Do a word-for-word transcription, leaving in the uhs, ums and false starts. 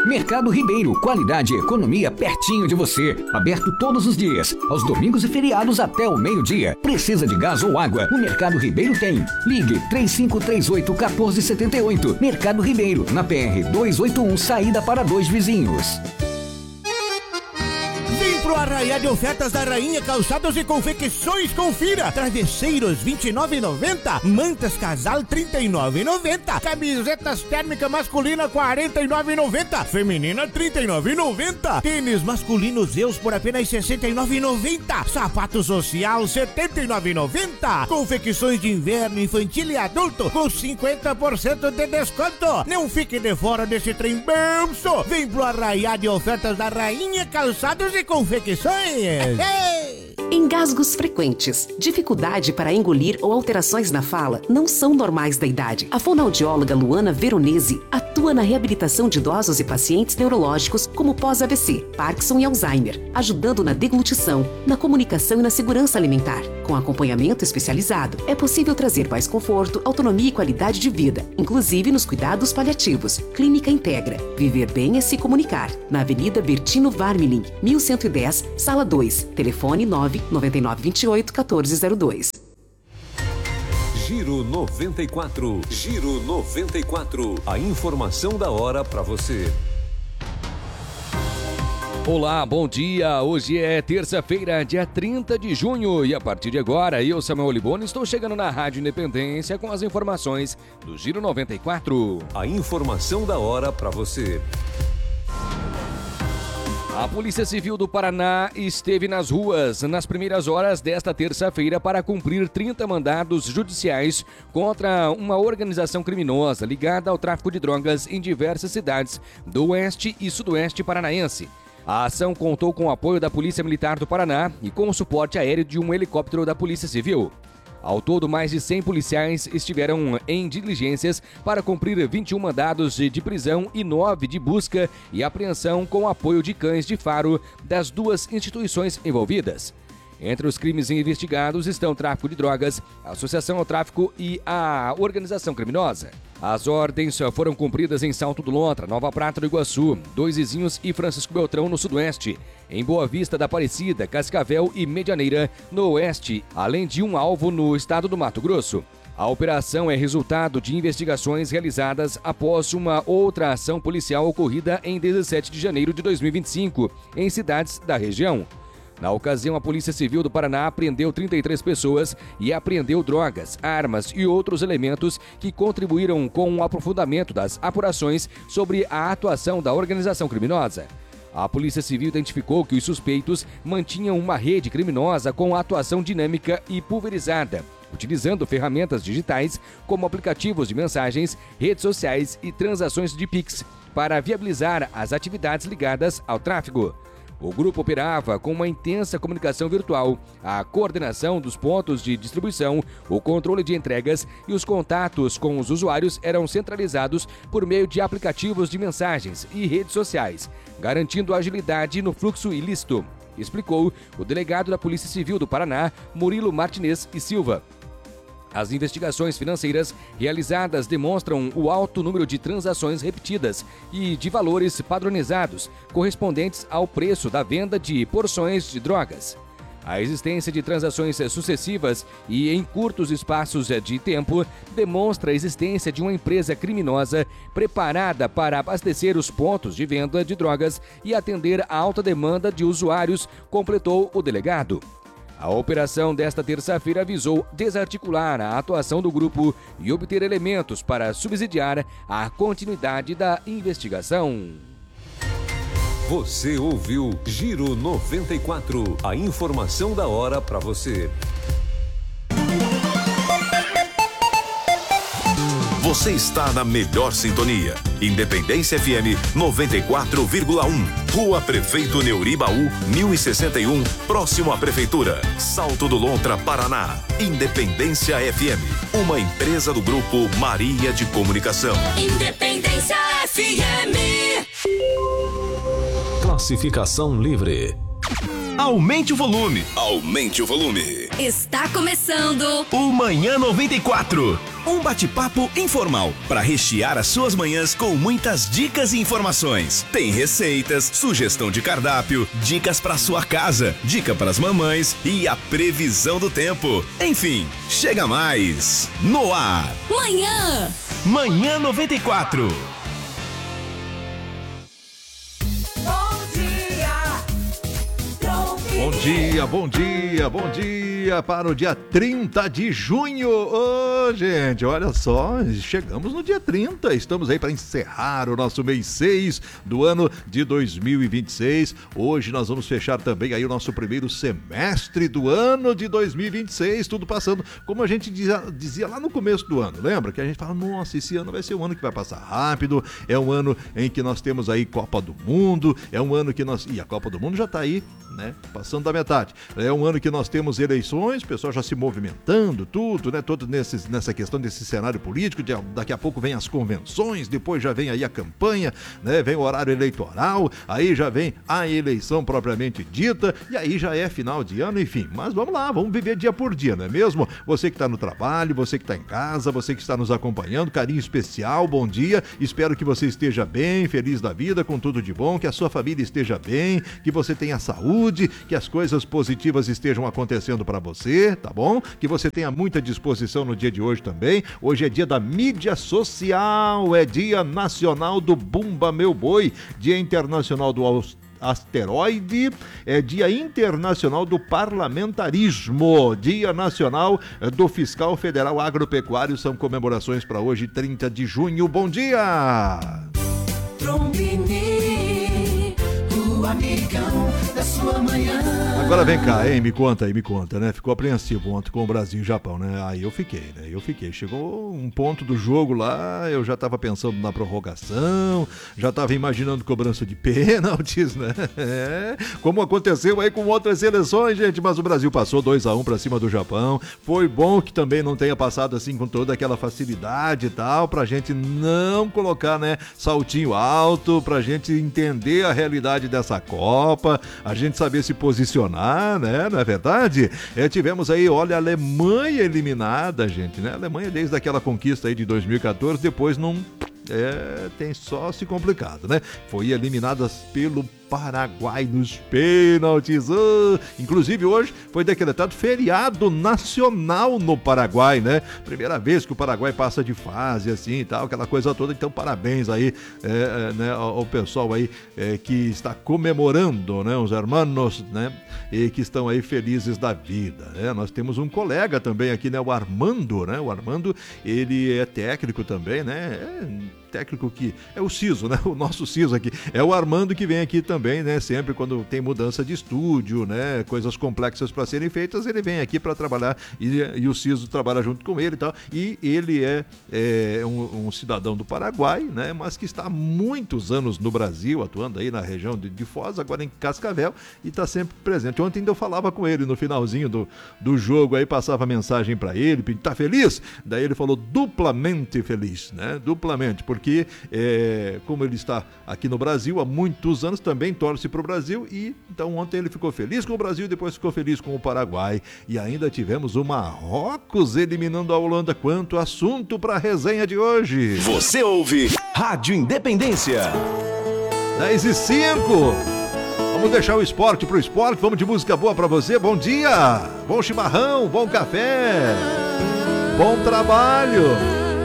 Mercado Ribeiro, qualidade e economia pertinho de você. Aberto todos os dias, aos domingos e feriados até o meio-dia. Precisa de gás ou água? O Mercado Ribeiro tem. Ligue três cinco três oito, um quatro sete oito. Mercado Ribeiro, na P R duzentos e oitenta e um, saída para Dois Vizinhos. Vem pro Arraiá de Ofertas da Rainha Calçados e Confecções, confira. Travesseiros vinte e nove reais e noventa centavos, mantas casal trinta e nove reais e noventa centavos, camisetas térmica masculina quarenta e nove reais e noventa centavos, feminina trinta e nove reais e noventa centavos, tênis masculino Zeus por apenas sessenta e nove reais e noventa centavos, sapato social setenta e nove reais e noventa centavos, confecções de inverno infantil e adulto com cinquenta por cento de desconto. Não fique de fora desse trem bolso. Vem pro Arraiá de Ofertas da Rainha Calçados e Confecções. Engasgos frequentes, dificuldade para engolir ou alterações na fala não são normais da idade. A fonoaudióloga Luana Veronese atua na reabilitação de idosos e pacientes neurológicos como pós-A V C, Parkinson e Alzheimer, ajudando na deglutição, na comunicação e na segurança alimentar. Com acompanhamento especializado, é possível trazer mais conforto, autonomia e qualidade de vida, inclusive nos cuidados paliativos. Clínica Integra. Viver bem é se comunicar. Na Avenida Bertino Varmiling, mil cento e dez, Sala dois. Telefone nove nove nove dois oito um quatro zero dois. Giro noventa e quatro. Giro noventa e quatro. A informação da hora para você. Olá, bom dia. Hoje é terça-feira, dia trinta de junho. E a partir de agora, eu, Samuel Liboni, estou chegando na Rádio Independência com as informações do Giro noventa e quatro. A informação da hora para você. A Polícia Civil do Paraná esteve nas ruas nas primeiras horas desta terça-feira para cumprir trinta mandados judiciais contra uma organização criminosa ligada ao tráfico de drogas em diversas cidades do oeste e sudoeste paranaense. A ação contou com o apoio da Polícia Militar do Paraná e com o suporte aéreo de um helicóptero da Polícia Civil. Ao todo, mais de cem policiais estiveram em diligências para cumprir vinte e um mandados de prisão e nove de busca e apreensão com o apoio de cães de faro das duas instituições envolvidas. Entre os crimes investigados estão tráfico de drogas, associação ao tráfico e a organização criminosa. As ordens foram cumpridas em Salto do Lontra, Nova Prata do Iguaçu, Dois Vizinhos e Francisco Beltrão no sudoeste, em Boa Vista da Aparecida, Cascavel e Medianeira no oeste, além de um alvo no estado do Mato Grosso. A operação é resultado de investigações realizadas após uma outra ação policial ocorrida em dezessete de janeiro de dois mil e vinte e cinco, em cidades da região. Na ocasião, a Polícia Civil do Paraná apreendeu trinta e três pessoas e apreendeu drogas, armas e outros elementos que contribuíram com o aprofundamento das apurações sobre a atuação da organização criminosa. A Polícia Civil identificou que os suspeitos mantinham uma rede criminosa com atuação dinâmica e pulverizada, utilizando ferramentas digitais como aplicativos de mensagens, redes sociais e transações de Pix para viabilizar as atividades ligadas ao tráfico. O grupo operava com uma intensa comunicação virtual, a coordenação dos pontos de distribuição, o controle de entregas e os contatos com os usuários eram centralizados por meio de aplicativos de mensagens e redes sociais, garantindo agilidade no fluxo ilícito, explicou o delegado da Polícia Civil do Paraná, Murilo Martinez e Silva. As investigações financeiras realizadas demonstram o alto número de transações repetidas e de valores padronizados, correspondentes ao preço da venda de porções de drogas. A existência de transações sucessivas e em curtos espaços de tempo demonstra a existência de uma empresa criminosa preparada para abastecer os pontos de venda de drogas e atender à alta demanda de usuários, completou o delegado. A operação desta terça-feira visou desarticular a atuação do grupo e obter elementos para subsidiar a continuidade da investigação. Você ouviu Giro noventa e quatro, a informação da hora para você. Você está na melhor sintonia. Independência F M noventa e quatro vírgula um. Rua Prefeito Neuribaú, mil e sessenta e um, próximo à Prefeitura. Salto do Lontra, Paraná. Independência F M, uma empresa do Grupo Maria de Comunicação. Independência F M. Classificação livre. aumente o volume. Aumente o volume. Está começando O Manhã noventa e quatro. Um bate-papo informal para rechear as suas manhãs com muitas dicas e informações. Tem receitas, sugestão de cardápio, dicas para sua casa, dica para as mamães e a previsão do tempo. Enfim, chega mais. No ar. Manhã. Manhã noventa e quatro. Bom dia, bom dia, bom dia para o dia trinta de junho. Ô, oh, gente, olha só, chegamos no dia trinta, estamos aí para encerrar o nosso mês seis do ano de dois mil e vinte e seis. Hoje nós vamos fechar também aí o nosso primeiro semestre do ano de dois mil e vinte e seis, tudo passando, como a gente dizia, dizia lá no começo do ano, lembra? Que a gente fala, nossa, esse ano vai ser um ano que vai passar rápido, é um ano em que nós temos aí Copa do Mundo, é um ano que nós... E a Copa do Mundo já tá aí, né? Passando da metade. É um ano que nós temos eleições, o pessoal já se movimentando, tudo, né? Todo nesse, nessa questão desse cenário político, de, daqui a pouco vem as convenções, depois já vem aí a campanha, né? Vem o horário eleitoral, aí já vem a eleição propriamente dita, e aí já é final de ano, enfim. Mas vamos lá, vamos viver dia por dia, não é mesmo? Você que está no trabalho, você que está em casa, você que está nos acompanhando, carinho especial, bom dia. Espero que você esteja bem, feliz da vida, com tudo de bom, que a sua família esteja bem, que você tenha saúde, que as coisas positivas estejam acontecendo para você, tá bom? Que você tenha muita disposição no dia de hoje também. Hoje é dia da mídia social, é dia nacional do Bumba Meu Boi, dia internacional do asteroide, é dia internacional do parlamentarismo, dia nacional do fiscal federal agropecuário, são comemorações para hoje, trinta de junho. Bom dia! Trombini, o amigão da sua manhã. Agora vem cá, hein? Me conta aí, me conta, né? Ficou apreensivo ontem com o Brasil e o Japão, né? Aí eu fiquei, né? Eu fiquei. Chegou um ponto do jogo lá, eu já tava pensando na prorrogação, já tava imaginando cobrança de pênaltis, né? É, como aconteceu aí com outras seleções, gente, mas o Brasil passou dois a um pra cima do Japão. Foi bom que também não tenha passado assim com toda aquela facilidade e tal, pra gente não colocar, né, saltinho alto, pra gente entender a realidade dessa Copa, a gente saber se posicionar, né? Não é verdade? É, tivemos aí, olha, a Alemanha eliminada, gente, né? A Alemanha desde aquela conquista aí de dois mil e catorze, depois não... É, tem só se complicado, né? Foi eliminada pelo Paraguai nos pênaltis. Oh, inclusive hoje foi decretado feriado nacional no Paraguai, né? Primeira vez que o Paraguai passa de fase assim e tal, aquela coisa toda. Então parabéns aí, é, né, ao pessoal aí é, que está comemorando, né? Os hermanos, né? E que estão aí felizes da vida, né? Nós temos um colega também aqui, né? O Armando, né? O Armando, ele é técnico também, né? É técnico que é o Ciso, né? O nosso Ciso aqui. É o Armando que vem aqui também, né? Sempre quando tem mudança de estúdio, né? Coisas complexas para serem feitas, ele vem aqui para trabalhar e, e o Ciso trabalha junto com ele e tal. E ele é, é um, um cidadão do Paraguai, né? Mas que está há muitos anos no Brasil, atuando aí na região de, de Foz, agora em Cascavel, e está sempre presente. Ontem ainda eu falava com ele no finalzinho do, do jogo, aí passava mensagem para ele, tá feliz? Daí ele falou duplamente feliz, né? Duplamente, porque que, é, como ele está aqui no Brasil há muitos anos, também torce para o Brasil, e então ontem ele ficou feliz com o Brasil, depois ficou feliz com o Paraguai, e ainda tivemos o Marrocos eliminando a Holanda. Quanto assunto para a resenha de hoje. Você ouve Rádio Independência dez e cinco. Vamos deixar o esporte pro esporte, vamos de música boa para você. Bom dia, bom chimarrão, bom café, bom trabalho.